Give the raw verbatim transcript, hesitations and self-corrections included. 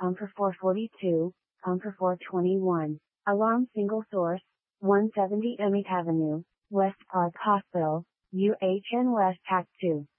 Pumper four forty-two, Pumper four twenty-one. Alarm single source, one seventy Emmett Avenue, West Park Hospital, U H N West Pack two.